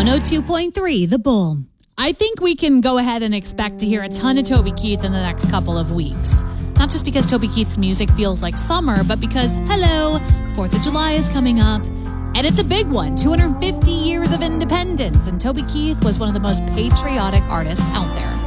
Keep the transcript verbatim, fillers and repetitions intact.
one oh two point three The Bull. I think we can go ahead and expect to hear a ton of Toby Keith in the next couple of weeks. Not just because Toby Keith's music feels like summer, but because, hello, fourth of July is coming up. And it's a big one, two hundred fifty years of independence. And Toby Keith was one of the most patriotic artists out there.